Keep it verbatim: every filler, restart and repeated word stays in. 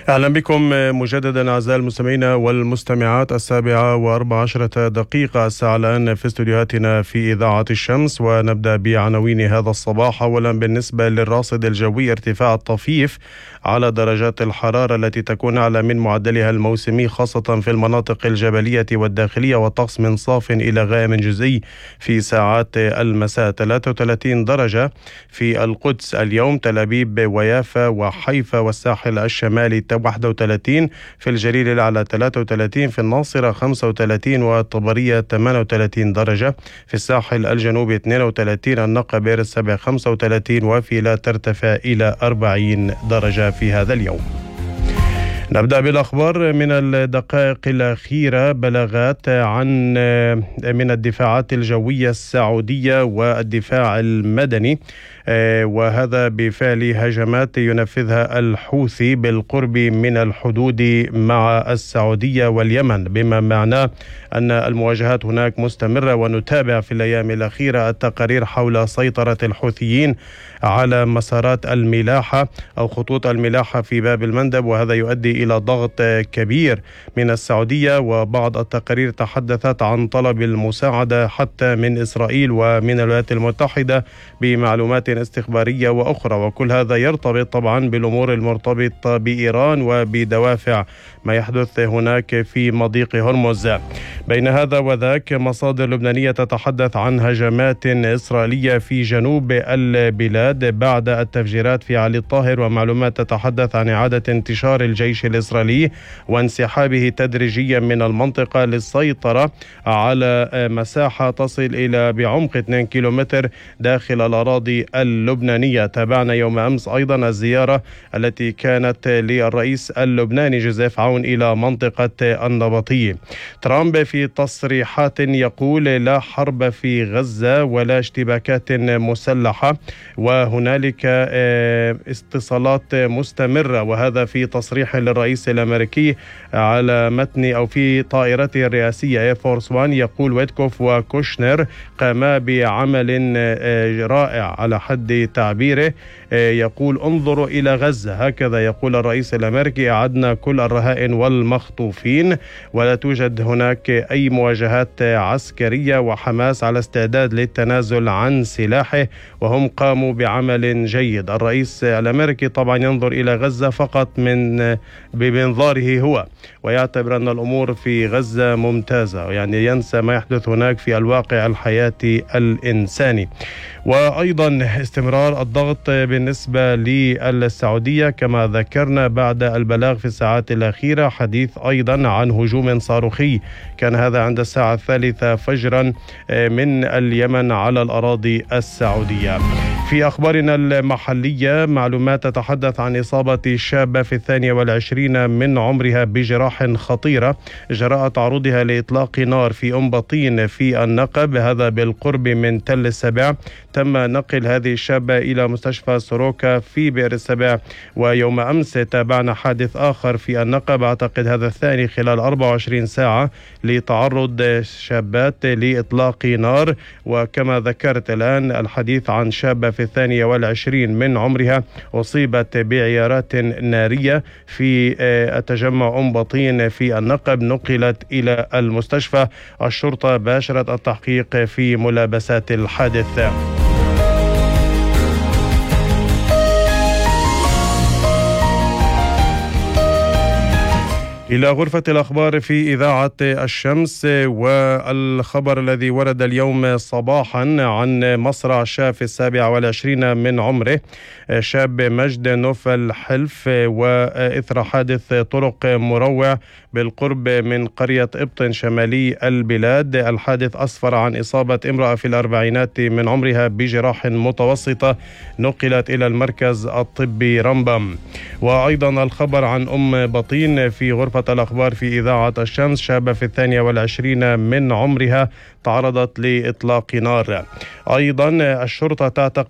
أهلا بكم مجددا أعزائي المستمعين والمستمعات. السابعة وأربع عشرة دقيقة الساعة الآن في استديوهاتنا في إذاعة الشمس، ونبدأ بعناوين هذا الصباح. أولا بالنسبة للراصد الجوي، ارتفاع الطفيف على درجات الحرارة التي تكون أعلى من معدلها الموسمي خاصة في المناطق الجبلية والداخلية، والطقس من صاف إلى غائم جزئي في ساعات المساء. ثلاثة وثلاثين درجة في القدس اليوم، تل أبيب ويافا وحيفا والساحل الشمالي واحد وثلاثين، في الجليل الأعلى ثلاثة وثلاثين، في الناصرة خمسة وثلاثين، والطبرية ثمانية وثلاثين درجة، في الساحل الجنوبي اثنين وثلاثين، النقب السبع خمسة وثلاثين، وفيلا ترتفع إلى أربعين درجة في هذا اليوم. نبدأ بالأخبار من الدقائق الأخيرة. بلاغات عن من الدفاعات الجوية السعودية والدفاع المدني، وهذا بفعل هجمات ينفذها الحوثي بالقرب من الحدود مع السعودية واليمن، بما معناه أن المواجهات هناك مستمرة. ونتابع في الأيام الأخيرة التقارير حول سيطرة الحوثيين على مسارات الملاحة أو خطوط الملاحة في باب المندب، وهذا يؤدي إلى ضغط كبير من السعودية. وبعض التقارير تحدثت عن طلب المساعدة حتى من إسرائيل ومن الولايات المتحدة بمعلومات استخبارية وأخرى، وكل هذا يرتبط طبعا بالأمور المرتبطة بإيران وبدوافع ما يحدث هناك في مضيق هرمز. بين هذا وذاك، مصادر لبنانية تتحدث عن هجمات إسرائيلية في جنوب البلاد بعد التفجيرات في علي الطاهر، ومعلومات تتحدث عن إعادة انتشار الجيش الإسرائيلي وانسحابه تدريجيا من المنطقة للسيطرة على مساحة تصل إلى بعمق اثنين كيلومتر داخل الأراضي اللبنانية. تابعنا يوم أمس أيضا الزيارة التي كانت للرئيس اللبناني جوزيف عون إلى منطقة النبطية. ترامب في تصريحات يقول لا حرب في غزة ولا اشتباكات مسلحة، وهنالك اتصالات مستمرة، وهذا في تصريح للرئيس الأمريكي على متن أو في طائرته الرئاسية إير فورس واحد. يقول ويتكوف وكوشنر قاما بعمل رائع على حد تعبيره، يقول انظروا إلى غزة، هكذا يقول الرئيس الأمريكي، أعدنا كل الرهائن والمخطوفين ولا توجد هناك أي مواجهات عسكرية، وحماس على استعداد للتنازل عن سلاحه وهم قاموا بعمل جيد. الرئيس الأمريكي طبعا ينظر إلى غزة فقط من بمنظاره هو، ويعتبر أن الأمور في غزة ممتازة، يعني ينسى ما يحدث هناك في الواقع الحياتي الإنساني. وأيضا استمرار الضغط بالنسبة للسعودية كما ذكرنا بعد البلاغ في الساعات الأخيرة، حديث أيضا عن هجوم صاروخي كان هذا عند الساعة الثالثة فجرا من اليمن على الأراضي السعودية. في أخبارنا المحلية، معلومات تتحدث عن إصابة شابة في الثانية والعشرين من عمرها بجراح خطيرة جراء تعرضها لإطلاق نار في أم بطين في النقب، هذا بالقرب من تل السبع. تم نقل هذه الشابة إلى مستشفى سروكا في بئر السبع. ويوم أمس تابعنا حادث آخر في النقب، أعتقد هذا الثاني خلال أربع وعشرين ساعة، لتعرض شابات لإطلاق نار. وكما ذكرت الآن الحديث عن شابة في الثانية والعشرين من عمرها أصيبت بعيارات نارية في التجمع أم بطين في النقب، نقلت إلى المستشفى. الشرطة باشرت التحقيق في ملابسات الحادث. إلى غرفة الأخبار في إذاعة الشمس، والخبر الذي ورد اليوم صباحا عن مصرع شاب في السابعة والعشرين من عمره، شاب مجد نوفل حلف، وإثر حادث طرق مروع بالقرب من قرية إبطن شمالي البلاد. الحادث أسفر عن إصابة امرأة في الأربعينات من عمرها بجراح متوسطة، نقلت إلى المركز الطبي رمبم. وأيضا الخبر عن أم بطين في غرفة الأخبار في إذاعة الشمس، شابة في الثانية والعشرين من عمرها تعرضت لإطلاق نار. أيضا الشرطة تعتقد